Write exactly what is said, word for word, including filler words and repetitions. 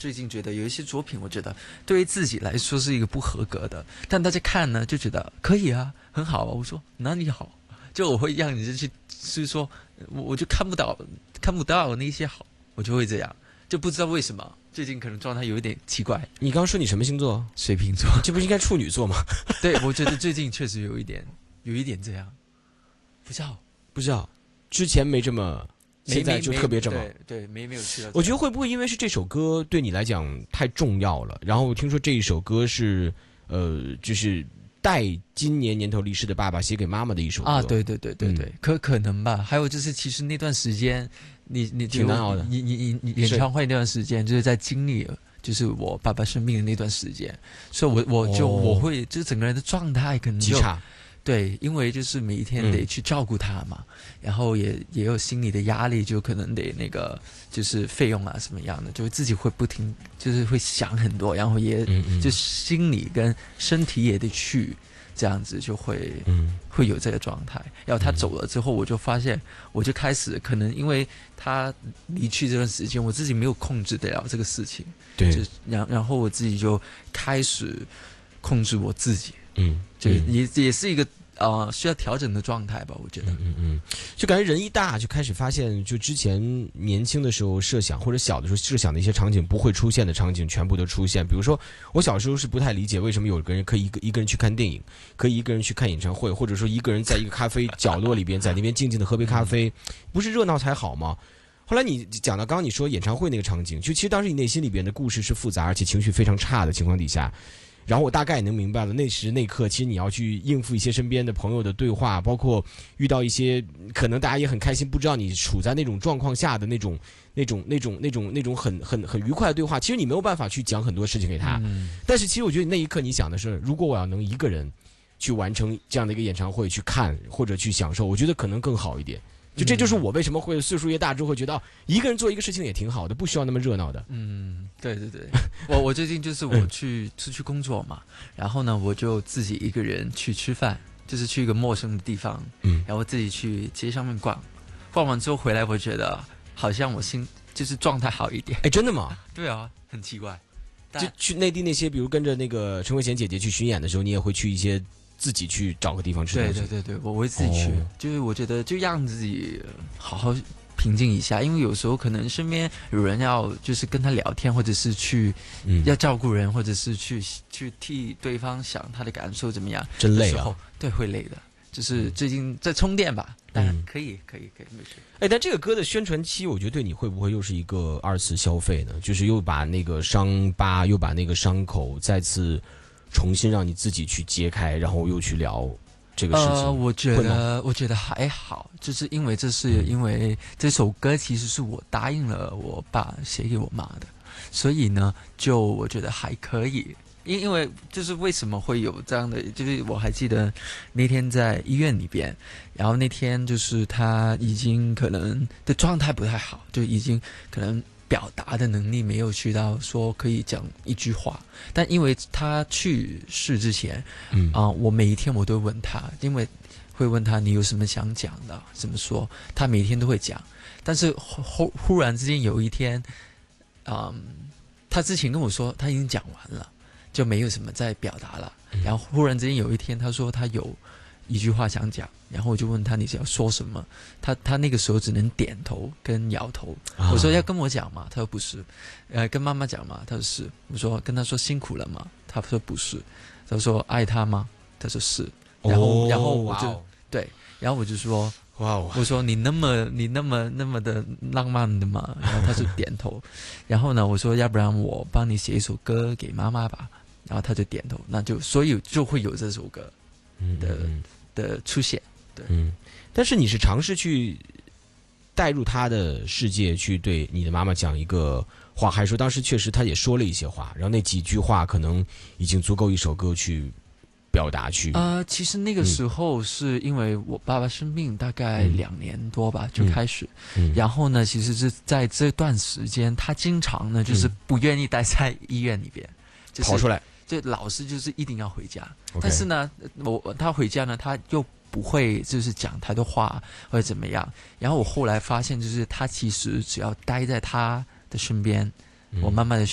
最近觉得有一些作品，我觉得对于自己来说是一个不合格的，但大家看呢就觉得可以啊，很好啊。我说哪里好？就我会让你去，是说我我就看不到看不到那些好，我就会这样，就不知道为什么最近可能状态有一点奇怪。 你刚刚说你什么星座？ 水瓶座。 这不是应该处女座吗？ 对，我觉得最近确实有一点有一点这样，不知道不知道，之前没这么。现在就特别这么对对，没没有去到。 我觉得会不会因为是这首歌对你来讲太重要了？然后听说这一首歌是呃，就是带今年年头离世的爸爸写给妈妈的一首歌啊，对对对对对，嗯、可可能吧。还有就是，其实那段时间，你你挺难熬的。 你你你你演唱会那段时间，就是在经历就是我爸爸生病的那段时间，所以我我就、哦、我会就是整个人的状态可能就极差。 对，因为就是每一天得去照顾他嘛，嗯、然后也也有心理的压力，就可能得那个就是费用啊什么样的，就自己会不停，就是会想很多，然后也嗯嗯就心理跟身体也得去，这样子就会嗯会有这个状态。然后他走了之后，我就发现，我就开始可能因为他离去这段时间，我自己没有控制得了这个事情， 对， 就然然后我自己就开始控制我自己。 嗯， 就也也是一个呃需要调整的状态吧，我觉得。 嗯嗯嗯，就感觉人一大就开始发现，就之前年轻的时候设想或者小的时候设想的一些场景不会出现的场景，全部都出现。比如说，我小时候是不太理解为什么有个人可以一个一个人去看电影，可以一个人去看演唱会，或者说一个人在一个咖啡角落里边，在那边静静的喝杯咖啡，不是热闹才好吗？后来你讲到刚刚你说演唱会那个场景，就其实当时你内心里边的故事是复杂而且情绪非常差的情况底下。然后我大概也能明白了，那时那刻，其实你要去应付一些身边的朋友的对话，包括遇到一些可能大家也很开心，不知道你处在那种状况下的那种、那种、那种、那种、那种很、很、很愉快的对话。其实你没有办法去讲很多事情给他，嗯、但是其实我觉得那一刻你想的是，如果我要能一个人去完成这样的一个演唱会，去看或者去享受，我觉得可能更好一点。就这就是我为什么会岁数越大之后会觉得、哦、一个人做一个事情也挺好的，不需要那么热闹的。 嗯，对对对，我我最近就是我去出去工作嘛，然后呢我就自己一个人去吃饭，就是去一个陌生的地方，嗯，然后自己去街上面逛，逛完之后回来，我觉得好像我心就是状态好一点。 哎，真的吗？ 对啊，很奇怪。 就去内地那些，比如跟着那个陈慧娴姐姐去巡演的时候，你也会去一些。自己去找个地方吃东西。 对对对对，我会自己去，哦、就是我觉得就让自己好好平静一下，因为有时候可能身边有人要就是跟他聊天，或者是去、嗯、要照顾人，或者是去去替对方想他的感受怎么样， 真累啊， 对，会累的。就是最近在充电吧，但可以、嗯、可以可以没事。 哎，但这个歌的宣传期，我觉得对你会不会又是一个二次消费呢？就是又把那个伤疤，又把那个伤口再次。重新让你自己去揭开，然后又去聊这个事情。 呃，我觉得，我觉得还好，就是因为这是因为这首歌其实是我答应了我爸写给我妈的，所以呢，就我觉得还可以。因因为就是为什么会有这样的，就是我还记得那天在医院里边，然后那天就是他已经可能的状态不太好，就已经可能。表达的能力没有去到说可以讲一句话，但因为他去世之前，嗯啊、呃，我每一天我都问他，因为会问他你有什么想讲的，怎么说，他每天都会讲，但是忽忽然之间有一天，嗯、呃，他之前跟我说他已经讲完了，就没有什么再表达了，嗯、然后忽然之间有一天他说他有一句话想讲，然后我就问他你想说什么，他他那个时候只能点头跟摇头。啊、我说要跟我讲嘛，他说不是，呃，跟妈妈讲嘛，他说是。我说跟他说辛苦了嘛，他说不是。他说爱他吗？他说是。然后、哦、然后我就、哦、对，然后我就说哇，我说你那么你那么那么的浪漫的嘛，然后他就点头。然后呢，我说要不然我帮你写一首歌给妈妈吧，然后他就点头，那就所以就会有这首歌的。嗯嗯的出现，对， 嗯，但是你是尝试去带入他的世界，去对你的妈妈讲一个话，还是说当时确实他也说了一些话，然后那几句话可能已经足够一首歌去表达去？ 呃，其实那个时候是因为我爸爸生病大概两年多吧、嗯、就开始、嗯，然后呢，其实是在这段时间，他经常呢就是不愿意待在医院里边， 嗯就是、跑出来。 就老师就是一定要回家， okay. 但是呢，我他回家呢，他又不会就是讲太多话或者怎么样。然后我后来发现，就是他其实只要待在他的身边，嗯、我妈妈的身边。